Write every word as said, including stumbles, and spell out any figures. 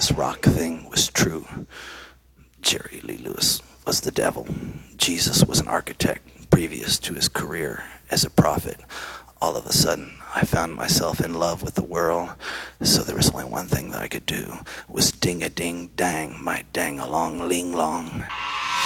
Thomas Rock thing was true. Jerry Lee Lewis was the devil. Jesus was an architect previous to his career as a prophet. All of a sudden, I found myself in love with the world, so there was only one thing that I could do, was ding-a-ding-dang, my dang-along-ling-long.